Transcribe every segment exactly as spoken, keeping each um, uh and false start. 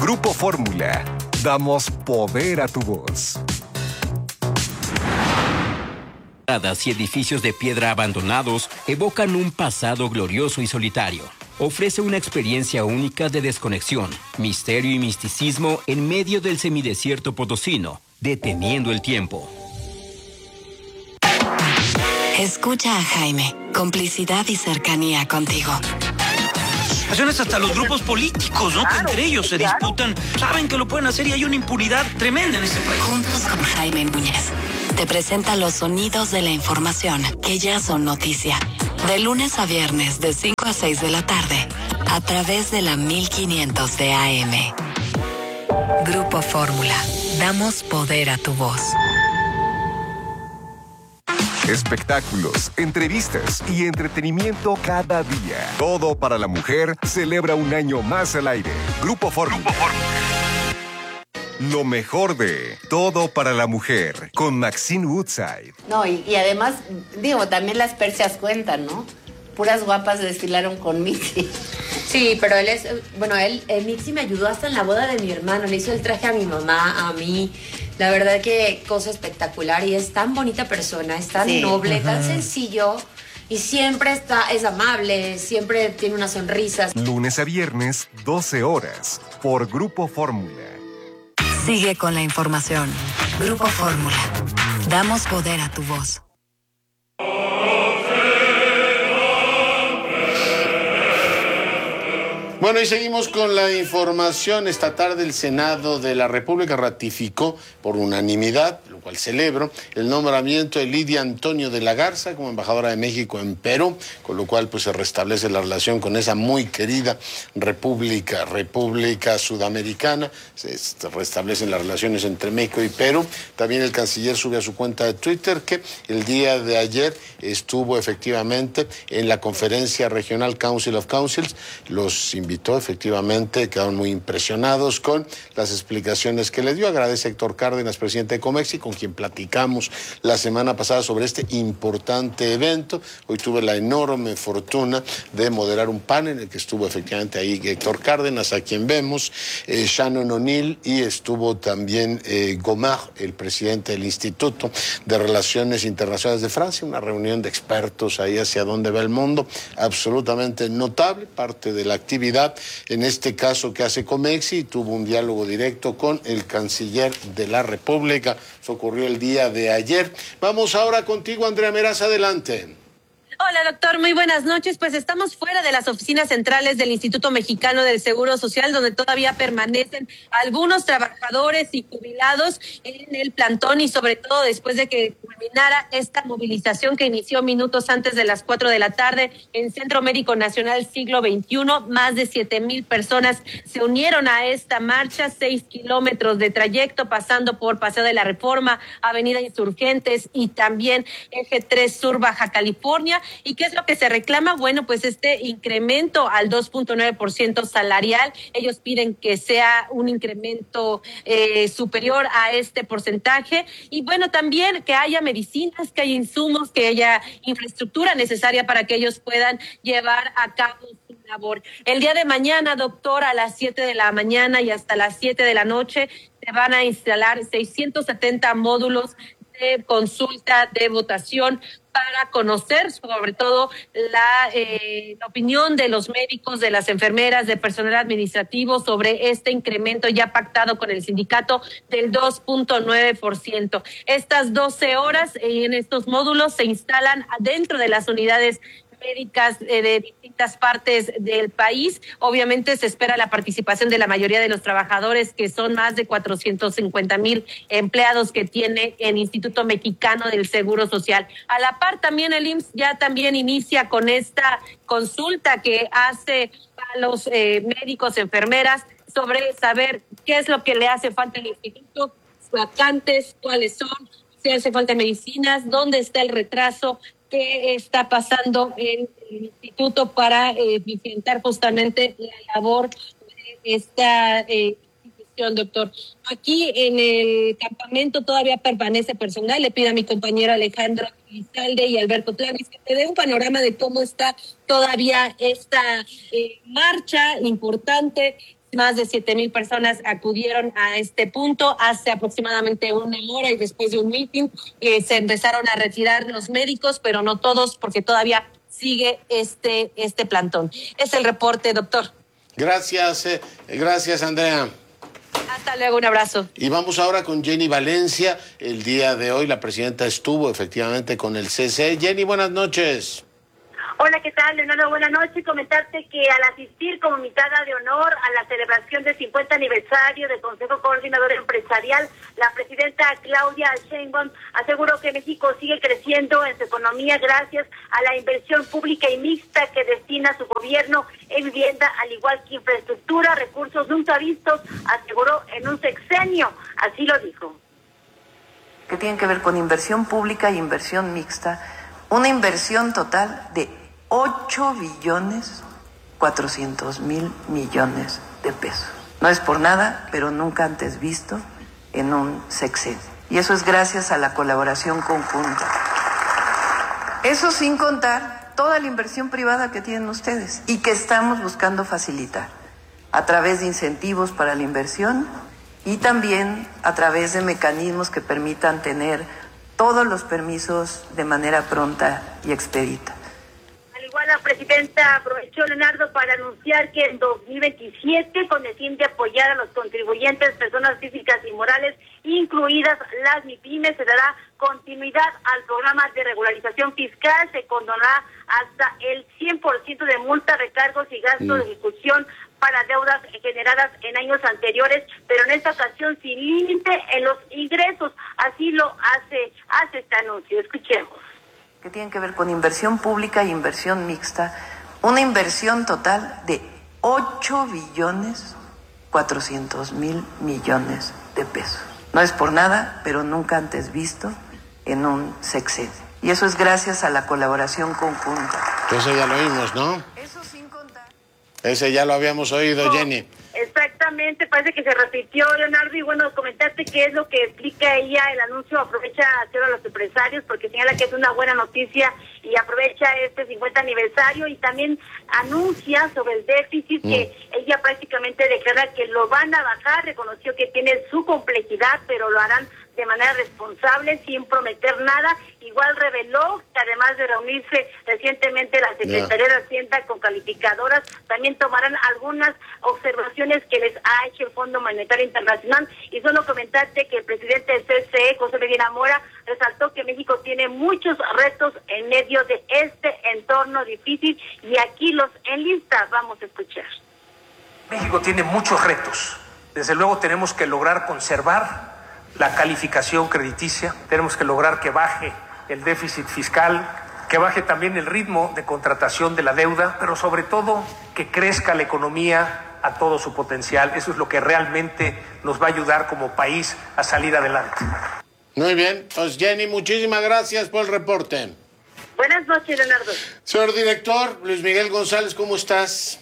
Grupo Fórmula. Damos poder a tu voz. Y edificios de piedra abandonados evocan un pasado glorioso y solitario. Ofrece una experiencia única de desconexión, misterio y misticismo en medio del semidesierto potosino, deteniendo el tiempo. Escucha a Jaime, complicidad y cercanía contigo. Hasta los grupos políticos, ¿no? Claro, que entre ellos se claro. disputan, saben que lo pueden hacer y hay una impunidad tremenda en este país. Juntos con Jaime Núñez, te presenta los sonidos de la información que ya son noticia. De lunes a viernes, de cinco a seis de la tarde, a través de la mil quinientos de A M. Grupo Fórmula. Damos poder a tu voz. Espectáculos, entrevistas y entretenimiento cada día. Todo para la mujer celebra un año más al aire. Grupo Fórmula. Grupo Fórmula. Lo mejor de Todo para la Mujer con Maxine Woodside. No, y, y además, digo, también las persias cuentan, ¿no? Puras guapas desfilaron con Mixi. Sí, pero él es, bueno, él, eh, Mixi me ayudó hasta en la boda de mi hermano, le hizo el traje a mi mamá, a mí. La verdad que cosa espectacular y es tan bonita persona, es tan sí. noble, uh-huh. tan sencillo y siempre está, es amable, siempre tiene unas sonrisas. Lunes a viernes, doce horas, por Grupo Fórmula. Sigue con la información. Grupo Fórmula. Damos poder a tu voz. Bueno, y seguimos con la información. Esta tarde el Senado de la República ratificó por unanimidad, lo cual celebro, el nombramiento de Lidia Antonio de la Garza como embajadora de México en Perú, con lo cual pues se restablece la relación con esa muy querida República, República Sudamericana. Se restablecen las relaciones entre México y Perú. También el canciller sube a su cuenta de Twitter que el día de ayer estuvo efectivamente en la conferencia regional Council of Councils. Los invitó, efectivamente, quedaron muy impresionados con las explicaciones que le dio. Agradece a Héctor Cárdenas, presidente de Comexi, con quien platicamos la semana pasada sobre este importante evento. Hoy tuve la enorme fortuna de moderar un panel en el que estuvo efectivamente ahí Héctor Cárdenas, a quien vemos, eh, Shannon O'Neill, y estuvo también eh, Gomard, el presidente del Instituto de Relaciones Internacionales de Francia, una reunión de expertos ahí hacia dónde va el mundo, absolutamente notable, parte de la actividad, en este caso que hace Comexi, tuvo un diálogo directo con el canciller de la República. Eso ocurrió el día de ayer. Vamos ahora contigo, Andrea Meraz, adelante. Hola, doctor, muy buenas noches. Pues estamos fuera de las oficinas centrales del Instituto Mexicano del Seguro Social, donde todavía permanecen algunos trabajadores y jubilados en el plantón y sobre todo después de que culminara esta movilización que inició minutos antes de las cuatro de la tarde en Centro Médico Nacional Siglo veintiuno. Más de siete mil personas se unieron a esta marcha, seis kilómetros de trayecto pasando por Paseo de la Reforma, Avenida Insurgentes y también Eje tres Sur Baja California. ¿Y qué es lo que se reclama? Bueno, pues este incremento al dos punto nueve por ciento salarial. Ellos piden que sea un incremento eh, superior a este porcentaje. Y bueno, también que haya medicinas, que haya insumos, que haya infraestructura necesaria para que ellos puedan llevar a cabo su labor. El día de mañana, doctor, a las siete de la mañana y hasta las siete de la noche se van a instalar seiscientos setenta módulos de consulta, de votación, para conocer sobre todo la, eh, la opinión de los médicos, de las enfermeras, de personal administrativo sobre este incremento ya pactado con el sindicato del dos punto nueve por ciento. Estas doce horas en estos módulos se instalan dentro de las unidades médicas eh, de distintas partes del país. Obviamente se espera la participación de la mayoría de los trabajadores, que son más de cuatrocientos cincuenta mil empleados que tiene el Instituto Mexicano del Seguro Social. A la par también el I M S S ya también inicia con esta consulta que hace a los eh, médicos, enfermeras, sobre saber qué es lo que le hace falta al instituto, vacantes, cuáles son, si hace falta medicinas, dónde está el retraso, qué está pasando en el instituto para eh, enfrentar justamente la labor de esta eh, institución, doctor. Aquí en el campamento todavía permanece personal. Le pido a mi compañero Alejandro Lizalde y Alberto Clavis que te dé un panorama de cómo está todavía esta eh, marcha importante. Más de siete mil personas acudieron a este punto hace aproximadamente una hora y después de un meeting eh, se empezaron a retirar los médicos, pero no todos porque todavía sigue este, este plantón. Es el reporte, doctor. Gracias, eh, gracias Andrea. Hasta luego, un abrazo. Y vamos ahora con Jenny Valencia. El día de hoy la presidenta estuvo efectivamente con el C C. Jenny, buenas noches. Hola, ¿qué tal, Leonardo? Buenas noches. Comentarte que al asistir como invitada de honor a la celebración del cincuenta aniversario del Consejo Coordinador Empresarial, la presidenta Claudia Sheinbaum aseguró que México sigue creciendo en su economía gracias a la inversión pública y mixta que destina su gobierno en vivienda, al igual que infraestructura, recursos nunca vistos, aseguró en un sexenio. Así lo dijo. Que tienen que ver con inversión pública e inversión mixta, una inversión total de ocho billones cuatrocientos mil millones de pesos. No es por nada, pero nunca antes visto en un sexenio. Y eso es gracias a la colaboración conjunta. Eso sin contar toda la inversión privada que tienen ustedes y que estamos buscando facilitar a través de incentivos para la inversión y también a través de mecanismos que permitan tener todos los permisos de manera pronta y expedita. Igual la presidenta aprovechó, Leonardo, para anunciar que en dos mil veintisiete, con el fin de apoyar a los contribuyentes, personas físicas y morales, incluidas las MIPYMES, se dará continuidad al programa de regularización fiscal, se condonará hasta el cien por ciento de multas, recargos y gastos mm. de ejecución para deudas generadas en años anteriores, pero en esta ocasión sin límite en los ingresos. Así lo hace, hace este anuncio. Escuchemos. Que tienen que ver con inversión pública e inversión mixta, una inversión total de ocho billones cuatrocientos mil millones de pesos. No es por nada, pero nunca antes visto en un sexenio. Y eso es gracias a la colaboración conjunta. Eso ya lo oímos, ¿no? Eso sin contar. Ese ya lo habíamos oído, no, Jenny. Exactamente, parece que se repitió, Leonardo, y bueno, comentaste qué es lo que explica ella el anuncio, aprovecha a hacer a los empresarios porque señala que es una buena noticia y aprovecha este cincuenta aniversario y también anuncia sobre el déficit mm. que ella prácticamente declara que lo van a bajar, reconoció que tiene su complejidad, pero lo harán de manera responsable, sin prometer nada. Igual reveló que además de reunirse recientemente la Secretaría yeah. de Hacienda con calificadoras, también tomarán algunas observaciones que les ha hecho el Fondo Monetario Internacional. Y solo comentarte que el presidente del C C E, José Medina Mora, resaltó que México tiene muchos retos en medio de este entorno difícil y aquí los enlista. Vamos a escuchar. México tiene muchos retos. Desde luego tenemos que lograr conservar la calificación crediticia, tenemos que lograr que baje el déficit fiscal, que baje también el ritmo de contratación de la deuda, pero sobre todo que crezca la economía a todo su potencial. Eso es lo que realmente nos va a ayudar como país a salir adelante. Muy bien, pues Jenny, muchísimas gracias por el reporte. Buenas noches, Leonardo. Señor director, Luis Miguel González, ¿cómo estás?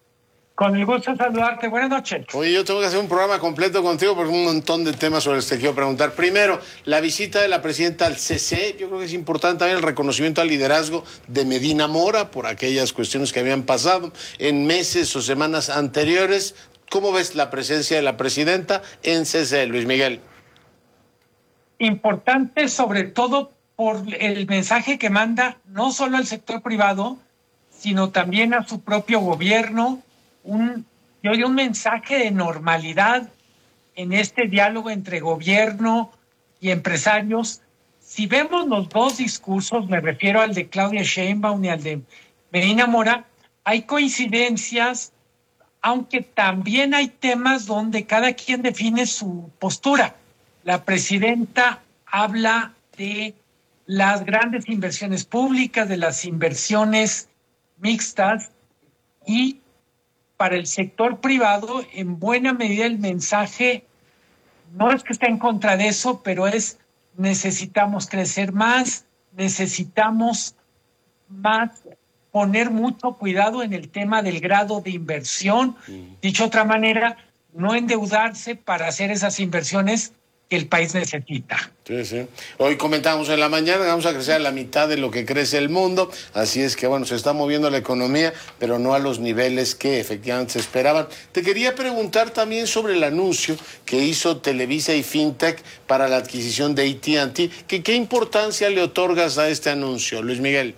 Con el gusto de saludarte. Buenas noches. Oye, yo tengo que hacer un programa completo contigo porque hay un montón de temas sobre los que quiero preguntar. Primero, la visita de la presidenta al C C E. Yo creo que es importante también el reconocimiento al liderazgo de Medina Mora por aquellas cuestiones que habían pasado en meses o semanas anteriores. ¿Cómo ves la presencia de la presidenta en C C E, Luis Miguel? Importante sobre todo por el mensaje que manda no solo al sector privado, sino también a su propio gobierno. Un, yo oí un mensaje de normalidad en este diálogo entre gobierno y empresarios. Si vemos los dos discursos, me refiero al de Claudia Sheinbaum y al de Medina Mora, hay coincidencias, aunque también hay temas donde cada quien define su postura. La presidenta habla de las grandes inversiones públicas, de las inversiones mixtas, y para el sector privado, en buena medida el mensaje no es que esté en contra de eso, pero es necesitamos crecer más, necesitamos más poner mucho cuidado en el tema del grado de inversión. Mm. Dicho de otra manera, no endeudarse para hacer esas inversiones, que el país necesita. Sí, sí. Hoy comentamos en la mañana, vamos a crecer a la mitad de lo que crece el mundo, así es que, bueno, se está moviendo la economía, pero no a los niveles que efectivamente se esperaban. Te quería preguntar también sobre el anuncio que hizo Televisa y Fintech para la adquisición de A T and T. ¿Qué, qué importancia le otorgas a este anuncio, Luis Miguel?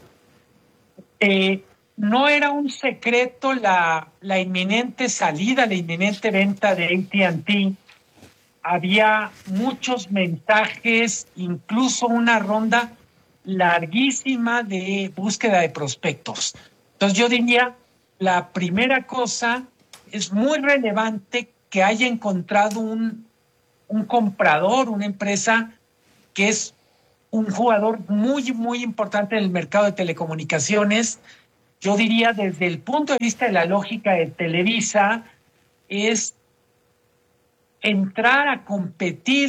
Eh, no era un secreto la, la inminente salida, la inminente venta de A T and T. Había muchos mensajes, incluso una ronda larguísima de búsqueda de prospectos. Entonces yo diría, la primera cosa, es muy relevante que haya encontrado un, un comprador, una empresa que es un jugador muy, muy importante en el mercado de telecomunicaciones. Yo diría, desde el punto de vista de la lógica de Televisa, es entrar a competir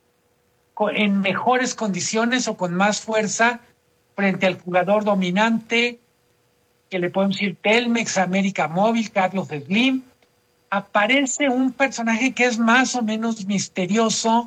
en mejores condiciones o con más fuerza frente al jugador dominante, que le podemos decir Telmex, América Móvil, Carlos Slim. Aparece un personaje que es más o menos misterioso,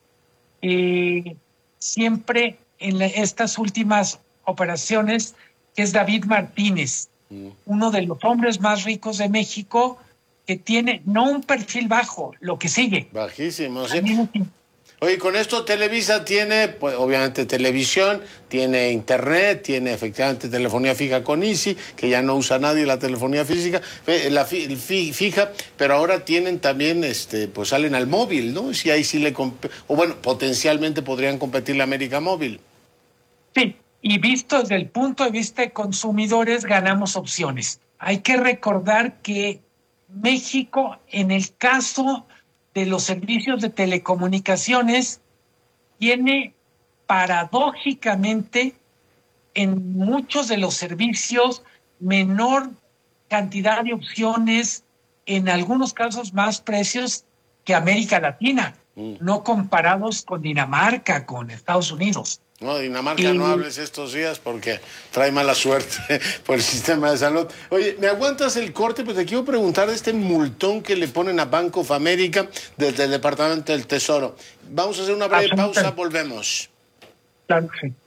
eh, siempre en la, estas últimas operaciones, que es David Martínez, mm. uno de los hombres más ricos de México, que tiene no un perfil bajo, lo que sigue. Bajísimo, sí. Oye, con esto Televisa tiene, pues, obviamente televisión, tiene internet, tiene efectivamente telefonía fija con Easy, que ya no usa nadie la telefonía física, la fi, fi, fija, pero ahora tienen también, este, pues salen al móvil, ¿no? Si ahí sí le, o bueno, potencialmente podrían competir la América Móvil. Sí, y visto desde el punto de vista de consumidores, ganamos opciones. Hay que recordar que México, en el caso de los servicios de telecomunicaciones, tiene paradójicamente en muchos de los servicios menor cantidad de opciones, en algunos casos más precios que América Latina, mm. no comparados con Dinamarca, con Estados Unidos. No, Dinamarca y... no hables estos días porque trae mala suerte por el sistema de salud. Oye, ¿me aguantas el corte? Pues te quiero preguntar de este multón que le ponen a Bank of America desde el Departamento del Tesoro. Vamos a hacer una breve pausa, volvemos. Claro que sí.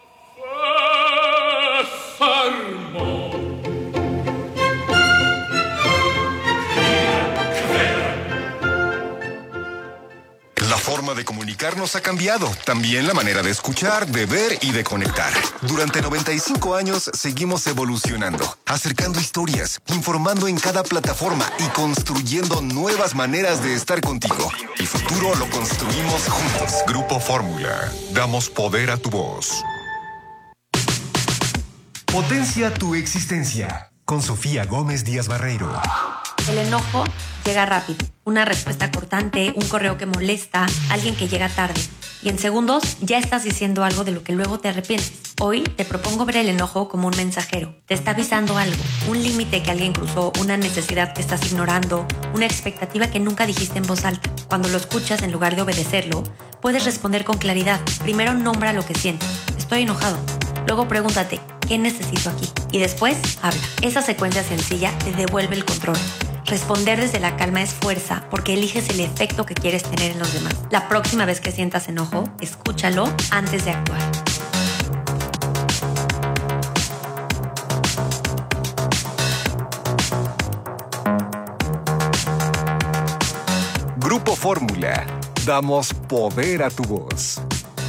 La forma de comunicarnos ha cambiado, también la manera de escuchar, de ver y de conectar. Durante noventa y cinco años seguimos evolucionando, acercando historias, informando en cada plataforma y construyendo nuevas maneras de estar contigo. El futuro lo construimos juntos. Grupo Fórmula, damos poder a tu voz. Potencia tu existencia, con Sofía Gómez Díaz Barreiro. El enojo llega rápido. Una respuesta cortante, un correo que molesta, alguien que llega tarde. Y en segundos ya estás diciendo algo de lo que luego te arrepientes. Hoy te propongo ver el enojo como un mensajero. Te está avisando algo, un límite que alguien cruzó, una necesidad que estás ignorando, una expectativa que nunca dijiste en voz alta. Cuando lo escuchas, en lugar de obedecerlo, puedes responder con claridad. Primero nombra lo que sientes. Estoy enojado. Luego pregúntate, ¿qué necesito aquí? Y después, habla. Esa secuencia sencilla te devuelve el control. Responder desde la calma es fuerza, porque eliges el efecto que quieres tener en los demás. La próxima vez que sientas enojo, escúchalo antes de actuar. Grupo Fórmula, damos poder a tu voz.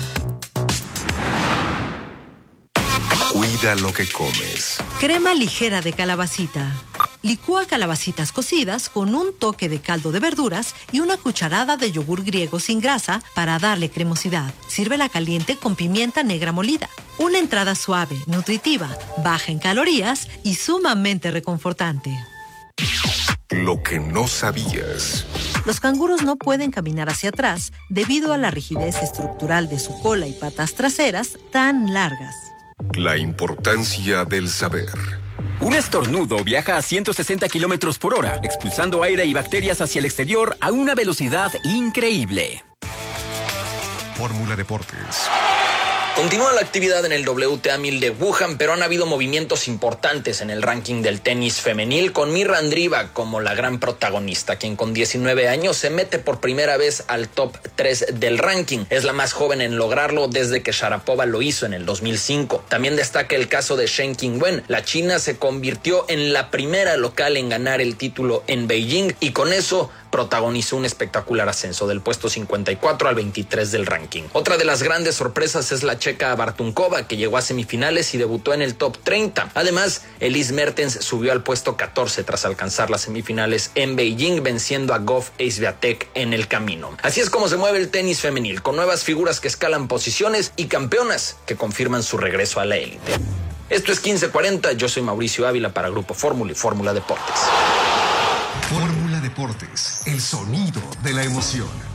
Cuida lo que comes. Crema ligera de calabacita. Licúa calabacitas cocidas con un toque de caldo de verduras y una cucharada de yogur griego sin grasa para darle cremosidad. Sírvela caliente con pimienta negra molida. Una entrada suave, nutritiva, baja en calorías y sumamente reconfortante. Lo que no sabías. Los canguros no pueden caminar hacia atrás debido a la rigidez estructural de su cola y patas traseras tan largas. La importancia del saber. Un estornudo viaja a ciento sesenta kilómetros por hora, expulsando aire y bacterias hacia el exterior a una velocidad increíble. Fórmula Deportes. Continúa la actividad en el W T A mil de Wuhan, pero han habido movimientos importantes en el ranking del tenis femenil, con Mirra Andreeva como la gran protagonista, quien con diecinueve años se mete por primera vez al top tres del ranking. Es la más joven en lograrlo desde que Sharapova lo hizo en el dos mil cinco. También destaca el caso de Shen Qingwen. La china se convirtió en la primera local en ganar el título en Beijing y con eso protagonizó un espectacular ascenso del puesto cincuenta y cuatro al veintitrés del ranking. Otra de las grandes sorpresas es la checa Bartunkova, que llegó a semifinales y debutó en el top treinta. Además, Elise Mertens subió al puesto catorce tras alcanzar las semifinales en Beijing, venciendo a Goff Eisviatek en el camino. Así es como se mueve el tenis femenil, con nuevas figuras que escalan posiciones y campeonas que confirman su regreso a la élite. Esto es quince cuarenta, yo soy Mauricio Ávila para Grupo Fórmula y Fórmula Deportes. Fórmula Deportes, el sonido de la emoción.